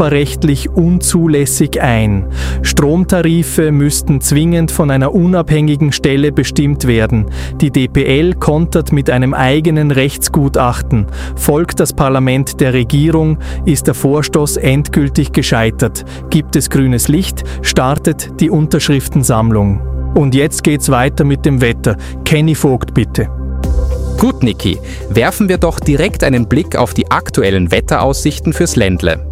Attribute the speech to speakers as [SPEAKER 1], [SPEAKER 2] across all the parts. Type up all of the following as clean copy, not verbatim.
[SPEAKER 1] nachbarrechtlich unzulässig ein. Stromtarife müssten zwingend von einer unabhängigen Stelle bestimmt werden. Die DPL kontert mit einem eigenen Rechtsgutachten. Folgt das Parlament der Regierung, ist der Vorstoß endgültig gescheitert. Gibt es grünes Licht, startet die Unterschriftensammlung. Und jetzt geht's weiter mit dem Wetter. Kenny Vogt, bitte.
[SPEAKER 2] Gut, Niki, werfen wir doch direkt einen Blick auf die aktuellen Wetteraussichten fürs Ländle.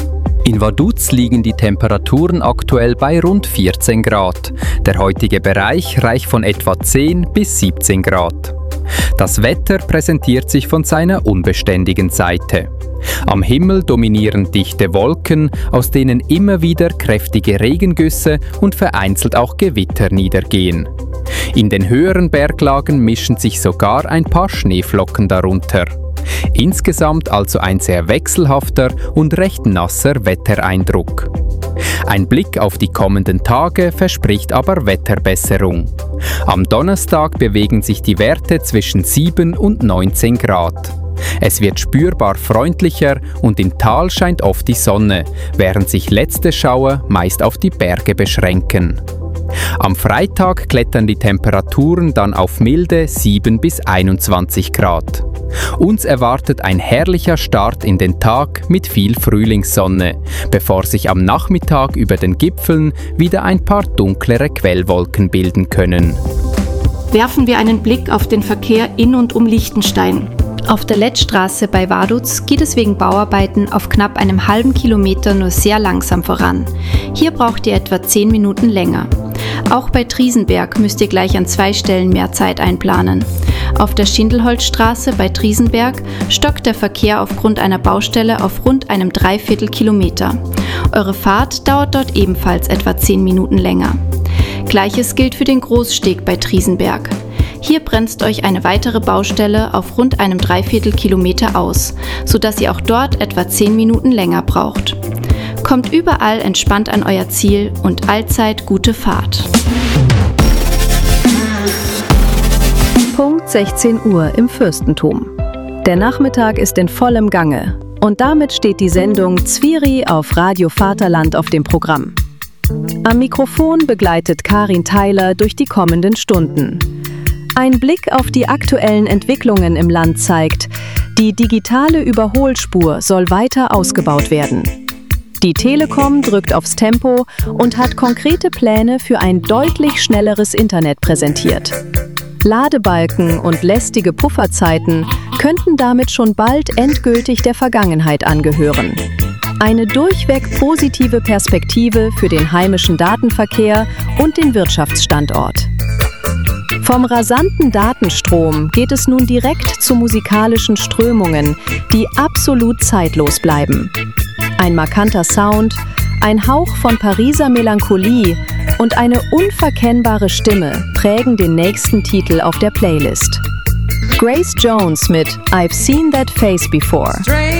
[SPEAKER 3] In Vaduz liegen die Temperaturen aktuell bei rund 14 Grad. Der heutige Bereich reicht von etwa 10 bis 17 Grad. Das Wetter präsentiert sich von seiner unbeständigen Seite. Am Himmel dominieren dichte Wolken, aus denen immer wieder kräftige Regengüsse und vereinzelt auch Gewitter niedergehen. In den höheren Berglagen mischen sich sogar ein paar Schneeflocken darunter. Insgesamt also ein sehr wechselhafter und recht nasser Wettereindruck. Ein Blick auf die kommenden Tage verspricht aber Wetterbesserung. Am Donnerstag bewegen sich die Werte zwischen 7 und 19 Grad. Es wird spürbar freundlicher und im Tal scheint oft die Sonne, während sich letzte Schauer meist auf die Berge beschränken. Am Freitag klettern die Temperaturen dann auf milde 7 bis 21 Grad. Uns erwartet ein herrlicher Start in den Tag mit viel Frühlingssonne, bevor sich am Nachmittag über den Gipfeln wieder ein paar dunklere Quellwolken bilden können.
[SPEAKER 4] Werfen wir einen Blick auf den Verkehr in und um Liechtenstein. Auf der Lettstraße bei Vaduz geht es wegen Bauarbeiten auf knapp einem halben Kilometer nur sehr langsam voran. Hier braucht ihr etwa 10 Minuten länger. Auch bei Triesenberg müsst ihr gleich an 2 Stellen mehr Zeit einplanen. Auf der Schindelholzstraße bei Triesenberg stockt der Verkehr aufgrund einer Baustelle auf rund einem 3/4 Kilometer. Eure Fahrt dauert dort ebenfalls etwa 10 Minuten länger. Gleiches gilt für den Großsteg bei Triesenberg. Hier bremst euch eine weitere Baustelle auf rund einem 3/4 Kilometer aus, sodass ihr auch dort etwa 10 Minuten länger braucht. Kommt überall entspannt an euer Ziel und allzeit gute Fahrt.
[SPEAKER 5] Punkt 16 Uhr im Fürstentum. Der Nachmittag ist in vollem Gange und damit steht die Sendung Zwiri auf Radio Vaterland auf dem Programm. Am Mikrofon begleitet Karin Theiler durch die kommenden Stunden. Ein Blick auf die aktuellen Entwicklungen im Land zeigt, die digitale Überholspur soll weiter ausgebaut werden. Die Telekom drückt aufs Tempo und hat konkrete Pläne für ein deutlich schnelleres Internet präsentiert. Ladebalken und lästige Pufferzeiten könnten damit schon bald endgültig der Vergangenheit angehören. Eine durchweg positive Perspektive für den heimischen Datenverkehr und den Wirtschaftsstandort. Vom rasanten Datenstrom geht es nun direkt zu musikalischen Strömungen, die absolut zeitlos bleiben. Ein markanter Sound, ein Hauch von Pariser Melancholie und eine unverkennbare Stimme prägen den nächsten Titel auf der Playlist. Grace Jones mit I've Seen That Face Before.